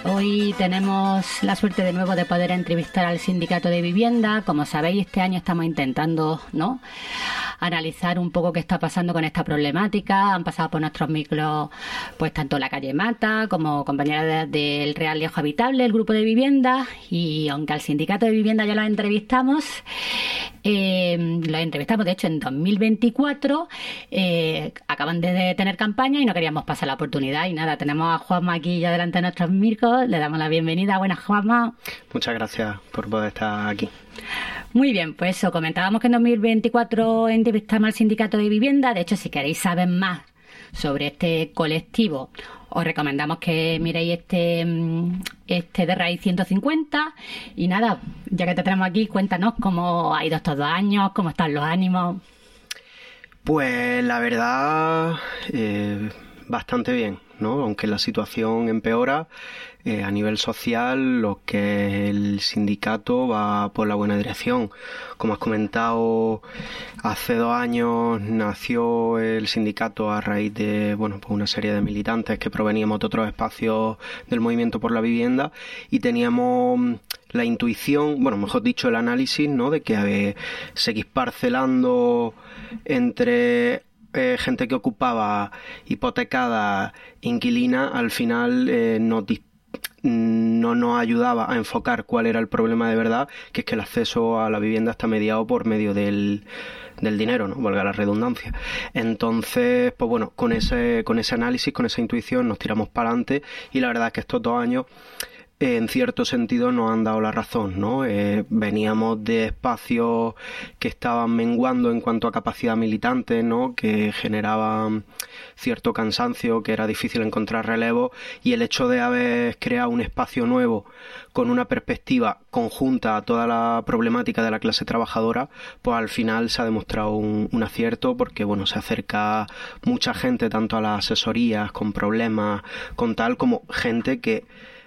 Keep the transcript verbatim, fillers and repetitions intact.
Hoy tenemos la suerte de nuevo de poder entrevistar al Sindicato de Vivienda. Como sabéis, este año estamos intentando, ¿no?, analizar un poco qué está pasando con esta problemática. Han pasado por nuestros micros, pues tanto la calle Mata como compañeras de- del Real Liejo Habitable, el grupo de vivienda. Y aunque al Sindicato de Vivienda ya lo entrevistamos, eh, lo entrevistamos de hecho en dos mil veinticuatro, eh, acaban de, de tener campaña y no queríamos pasar la oportunidad. Y nada, tenemos a Juanma aquí ya delante de nuestros micros. Le damos la bienvenida. Buenas, Juanma. Muchas gracias por poder estar aquí. Muy bien, pues eso, comentábamos que en dos mil veinticuatro entrevistamos al Sindicato de Vivienda. De hecho, si queréis saber más sobre este colectivo, os recomendamos que miréis este, mm, este de Raíz ciento cincuenta. Y nada, ya que te tenemos aquí, cuéntanos cómo ha ido estos dos años, cómo están los ánimos. Pues la verdad, eh, bastante bien, ¿no? Aunque la situación empeora, eh, a nivel social, lo que el sindicato va por la buena dirección. Como has comentado, hace dos años nació el sindicato a raíz de, bueno, pues una serie de militantes que proveníamos de otros espacios del movimiento por la vivienda y teníamos la intuición, bueno, mejor dicho, el análisis, ¿no?, de que eh, seguir parcelando entre eh, gente que ocupaba hipotecada, inquilina, al final eh, nos dis- no nos ayudaba a enfocar cuál era el problema de verdad, que es que el acceso a la vivienda está mediado por medio del, del dinero, ¿no?, valga la redundancia. Entonces, pues bueno, con ese, con ese análisis, con esa intuición nos tiramos para adelante y la verdad es que estos dos años en cierto sentido nos han dado la razón, ¿no? Eh, veníamos de espacios que estaban menguando en cuanto a capacidad militante, ¿no?, que generaban cierto cansancio, que era difícil encontrar relevo, y el hecho de haber creado un espacio nuevo con una perspectiva conjunta a toda la problemática de la clase trabajadora, pues al final se ha demostrado un, un acierto, porque bueno, se acerca mucha gente tanto a las asesorías con problemas, con tal, como gente que